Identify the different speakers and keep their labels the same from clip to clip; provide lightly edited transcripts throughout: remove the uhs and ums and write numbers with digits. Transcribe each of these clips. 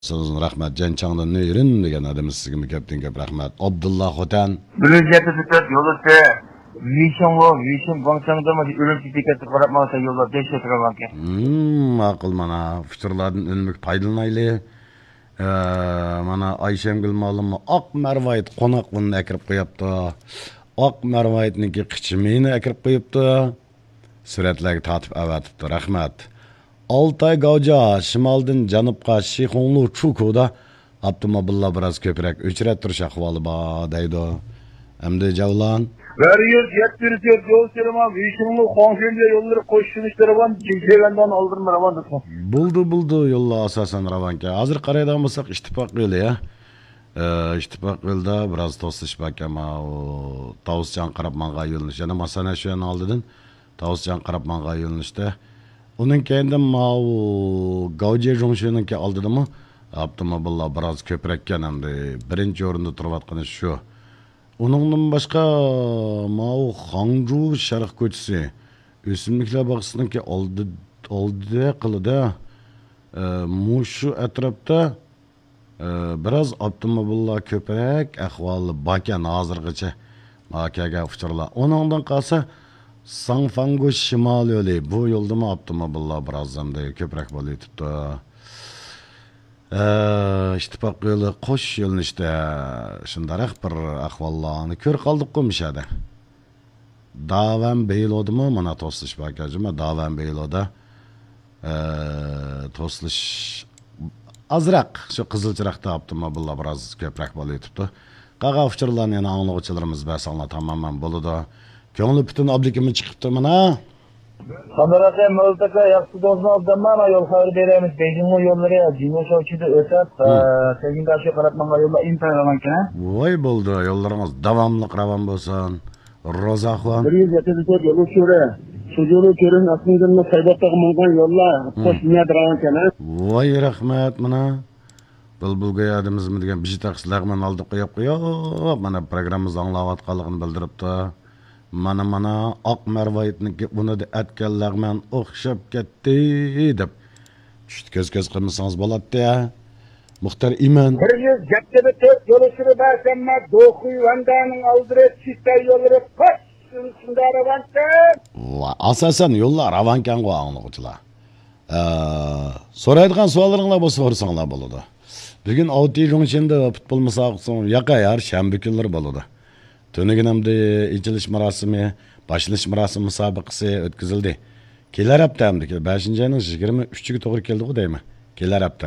Speaker 1: Sizin rahmet Cençan'dan neyrin degan adamız sizga kapten gap rahmet. Abdullah Xotan.
Speaker 2: 174 yolu te Vision banksanıda mı ölüm sertifikatı qaratmasa yolda dehşet ravanke.
Speaker 1: Maqul mana fikrlardan önlük paydalanaylı. Mana Ayşemgül malımı Ak Mervayet qonaqlığına akirib qo'yapti. Ak Mervayetniki qichimini akirib qo'yapti. Suratlarga tatib avatibdi. Rahmat. Altay Gavja şimaldan janubga Shixonlu Chukoda avtomobillar biroz ko'proq o'chirib turish ahvoli bor deydi. Endi Javlon
Speaker 2: 174 yol serama Vision'lu Xonfemde yolları koşuşun işleri var. Cevenden aldırma ravan da.
Speaker 1: Buldu yo'llar asosan ravanka. Hozir qaraydigan bo'lsak ittifoq yo'li ya. İttifoq yo'lda biroz to'sish bor ama o Tavusjon Qarabmanga yo'linish. Yana masana shu yana oldidan Tavusjon Qarabmanga yo'linishda. Onun kendi mau Gavja Jongshu'nunki aldidimi? Avtomobillar biroz ko'proq endi birinchi o'rinda turayotgani shu. Onundan başqa mau Hangzhou Sharq ko'chasi o'simliklar bog'siniki oldi qilida mushu atrofda biroz avtomobillar ko'proq ahvoli bakan hozirgacha makaga uchurlar. Onundan qolsa Sangfangu Şimal yo'li bu yo'ldami avtomobillar biroz hamda ko'proq bo'layotibdi. İttifoq yo'li qo'sh yo'linishda shundaroq bir ahvollarni ko'r qoldik qo'mishadi. Davan Beylodimi mana to'slish bakajima Davan Beyloda to'slish azroq shu qizilchiroqda avtomobillar biroz ko'proq bo'layotibdi. Qaqa uchurlarni yana anglovchilarimiz basanlar tamoman bo'ladi. Ko'ngli butun obligimiz chiqibdi mana.
Speaker 2: Sanıraka Maltaka yaptıktan sonra yol haber veremiz. Beijing'o yolları ya. Jingo şovçuda ötep. Sevgin karşı qaratmanga yolla intihar alankene.
Speaker 1: Voy bo'ldi, yo'llarimiz davomli ravan bo'lsin. Rozaxon.
Speaker 2: 174 yolu şuraya. Şu yolu körün aslında saybatdagi mumkin yollar. Qo'sh niyat alankene.
Speaker 1: Voy rahmat mana. Bulbulga yadimizmi degan bizi taqsilag'man oldi qo'yib. Mana programmamizni anglayotganligini bildiribdi. Mana Ak Mervayetniki buni da atganlarman o'xshab ketdi deb ko'z qilmasangiz bo'ladi ya. Muxtar Iman
Speaker 2: 174 yolu sürü bersenme Dokuy Vandanın aldırı çiftler yolları koşsun ravanke.
Speaker 1: Asasan yo'llar ravankan qo'y anglovchilar. So'raydigan savollaringlar bo'lsa so'rasanglar bo'ladi. Bugun Avti Jongshinda futbol musobaqasi yaqayar shanba kunlari bo'ladi. Tönügünümde içiliş marasimi, başlanish marasimi musobaqasi o'tkazildi. Kelar hafta hamda 5-ayning 23-ga to'g'ri keldi deymi? Kelar hafta.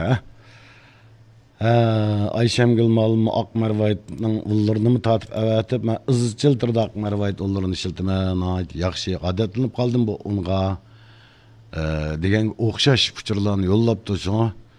Speaker 1: Ayşemgül malımı Ak Mervayetning ullarini tatib avatib, men izchil turda Ak Mervayet ullarini shiltiman, yaxshi odatlanib qoldim bu unga degan o'xshash fikrlarni yo'llabdi shu.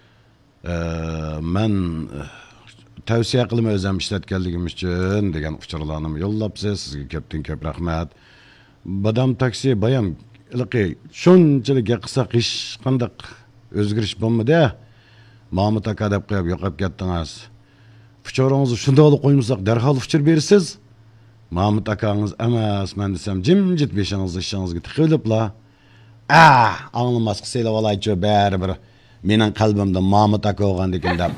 Speaker 1: Men tavsiya qilma o'zim ishlatganligim uchun degan uchurlarni yo'llabsiz. Sizga ko'p rahmat. Badam taksi bayam ilqi shunchalik qilsak hech qanday o'zgarish bo'lmadi. Mahmud aka deb qo'yib yo'qolib ketdingiz. Fichoringizni shundoq qo'ymsak darhol fichir bersiz. Mahmud akangiz emas, men desam jimjit beshingizni ishingizga tiqilibla. Anglamas qilsanglar volaychi baribir mening qalbimda Mahmud aka bo'lgandikin deb.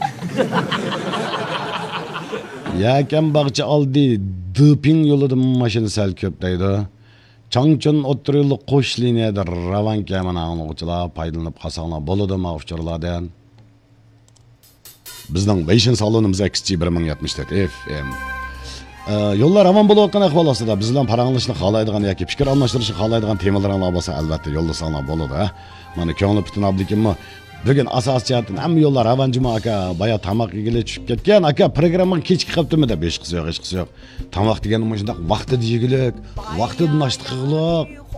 Speaker 1: Yakan bag'cha oldi doping yo'lida mashina sal ko'p deydi. Changchun o'ttirili qo'sh liniyada ravanka mana anglovchilar foydalanib qolsanglar bo'ladi mavjurlardan. Bizning Beijing salonimiz XG 1074 FM. Yo'llar ravon bo'layotgan ahvol ostida biz bilan paranglashni xohlaydigan yoki fikr almashtirishni xohlaydigan temalaringiz bo'lsa albatta yo'llasanglar bo'ladi. Mana ko'ngli butun obligimni bugun asos jihatdan hamma yo'llar Ravanjuma aka baya tamoq yegili tushib ketgan aka programmaga kechki qilibdimi deb hech qisi yo'q. Tamoq deganim shunday vaqtida yegilik, vaqtida nashta qilib